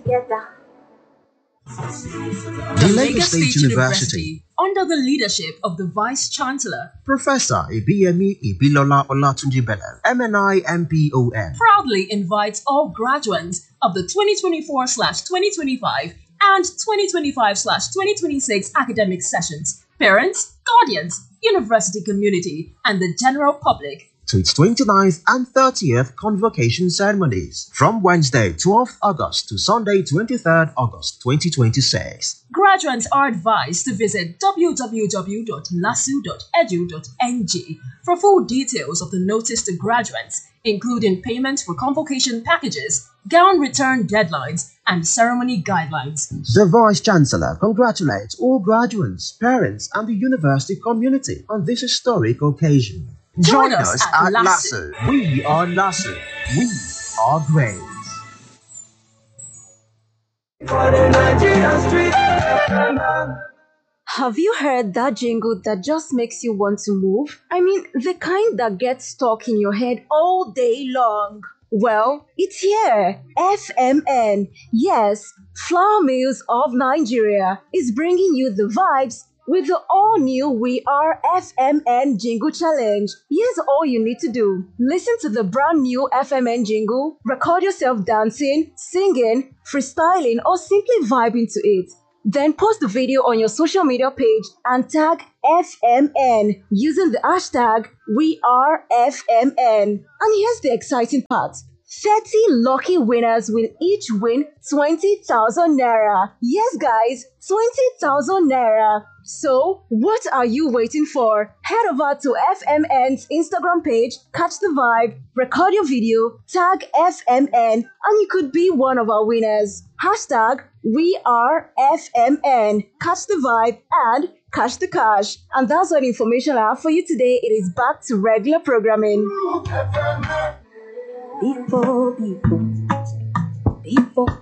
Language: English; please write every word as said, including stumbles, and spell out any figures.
The Lagos State University, under the leadership of the Vice-Chancellor, Professor Ibiyemi Ibilola Olatunji Bello, M N I M P O N, proudly invites all graduates of the twenty twenty-four twenty twenty-five and twenty twenty-five twenty twenty-six academic sessions, parents, guardians, university community, and the general public to its twenty-ninth and thirtieth convocation ceremonies from Wednesday twelfth August to Sunday twenty-third August twenty twenty-six. Graduates are advised to visit w w w dot lasu dot edu dot n g for full details of the notice to graduates, including payment for convocation packages, gown return deadlines, and ceremony guidelines. The Vice-Chancellor congratulates all graduates, parents, and the university community on this historic occasion. Join, Join us, us at, at LASU. LASU. We are LASU. We are great. Have you heard that jingle that just makes you want to move? I mean, the kind that gets stuck in your head all day long. Well, it's here. F M N. Yes, Flour Mills of Nigeria is bringing you the vibes with the all-new We Are F M N Jingle Challenge. Here's all you need to do. Listen to the brand new F M N jingle, record yourself dancing, singing, freestyling, or simply vibing to it. Then post the video on your social media page and tag F M N using the hashtag We Are F M N. And here's the exciting part. thirty lucky winners will each win twenty thousand naira. Yes, guys, twenty thousand naira. So, what are you waiting for? Head over to F M N's Instagram page, catch the vibe, record your video, tag F M N, and you could be one of our winners. Hashtag We Are F M N. Catch the vibe and catch the cash. And that's all the information I have for you today. It is back to regular programming. Before people, before